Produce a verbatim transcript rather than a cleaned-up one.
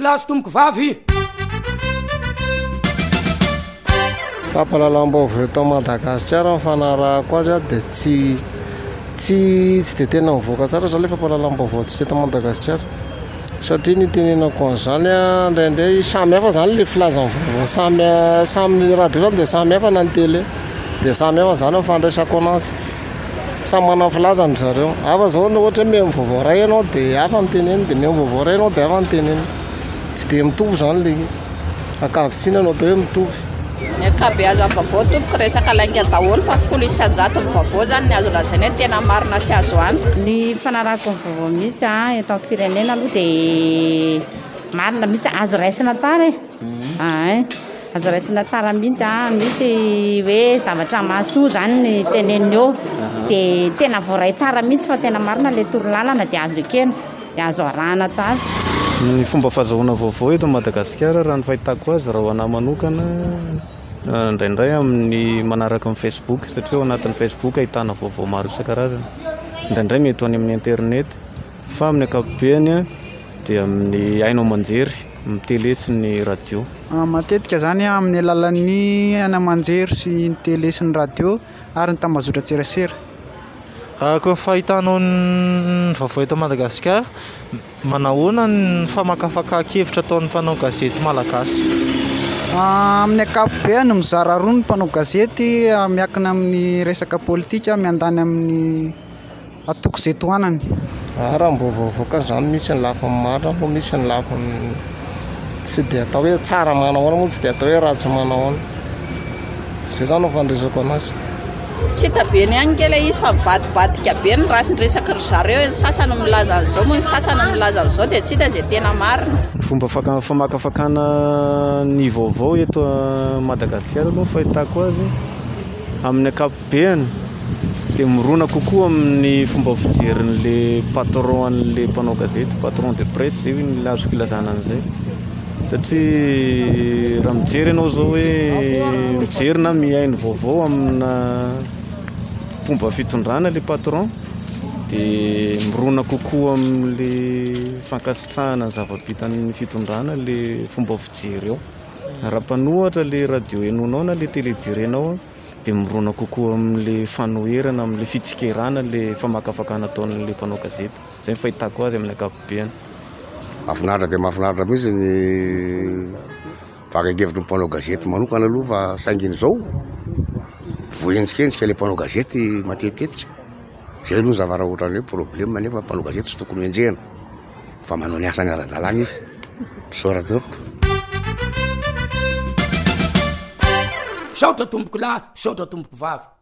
lahy sy tomboko vavy. Fampahalalam-baovao eto Madagasikara mifanarahako azy a dia tsy tsy tsy dia tena mivoaka tsara zao ilay fampahalalam-baovao tsy eto Madagasikara satria ny tenenako an'izany a indraindray samy hafa zany ilay filazan'ny vaovao samy samy radio zany dia samy hafa na ny télé dia samy hafa zany mifandraisako anazy samy manana filazany zareo. Hafa zao no ohatra hoe mihaino vaovao ray ianao dia hafa ny teneny dia mihaino vaovao ray ianao dia hafa ny teneny tsy dia mitovy zany ilay ankavitsina no atao hoe mitovy. Ny ankabeazan'ny vaovao tompoko resaka lainga daholo fa folo isan-jato ny vaovao zany ny azo lazaina hoe tena marina sy azo antoka. Ny fanarahako ny vaovao misy a eto amin'ny firenena aloha dia marina misy azo raisina tsara e. Ay, azo raisina tsara mihitsy a, misy hoe zavatra mahasoa zany ny teneniny eo dia tena voaray tsara mihitsy fa tena marina ilay torolalana dia azo ekena dia azo arahana tsara. Ny fomba fahazahoana vaovao eto Madagasikara raha ny fahitako azy raha ho anahy manokana indraindray amin'ny manaraka amin'ny Facebook satria ao anatin'ny Facebook ahitana vaovao maro isan-karazany. Indraindray mety any amin'ny internet fa amin'ny ankapobeny dia amin'ny hainao manjery amin'ny télé sy ny radio. Matetika zany amin'ny alalan'ny ana manjery sy ny télé sy ny radio ary ny tambazotra tserasera. Koa fahitanao ny vaovao eto Madagasikara, manahoana ny famakafaka-kevitra ataon'ny mpanao gazety malagasy? Amin'ny ankapobeny mizara roa ny mpanao gazety miankina amin'ny resaka politika miandany amin'ny atoko izay tohanany. Raha mbovaovaoka zany misy ny lafiny marina no misy ny lafiny tsy dia atao hoe tsara manahoana moa tsy dia atao hoe ratsy manahoana. Izay zany no fandresako anazy. Tsy tabeny ihany kely izy fa mivadibadika be ny raha sy ny resaka ry zareo, ny sasany milaza an'izao moa ny sasany milaza an'izao dia tsy hita izay tena marina. Ny fomba faka- famakafakana ny vaovao eto Madagasikara aloha fahitako azy amin'ny ankapobeny dia mirona kokoa amin'ny fomba fijerin'ilay patron an'ilay mpanao gazety, patron de presse zay ny azoko ilazana an'izay satria raha mijery ianao zao hoe mijery na mihaino vaovao amina fomba fitondrana ilay patron dia mirona kokoa amin'ilay fankasitrahana ny zava-bitan'ny fitondrana ilay fomba fijery eo. Raha mpanohatra ilay radio henonao na ilay télé jerenao dia mirona kokoa amin'ilay fanoherana amin'ilay fitsikerana ilay famakafakana ataon'ilay mpanao gazety. Izay ny fahitako azy amin'ny ankapobeny. Mahafinaritra dia mahafinaritra mihitsy ny vakan-kevitry ny mpanao gazety manokana aloha fa sainginy izao voenjikensika ilay mpanao gazety matetitetika. Izay aloha ny zavatra ohatran'ny hoe problème nefa mpanao gazety tsy tokony enjehana fa manao ny asany ara-dalàna izy. Misaoratra tompoko. Saotra tomboko lahy, saotra tomboko vavy.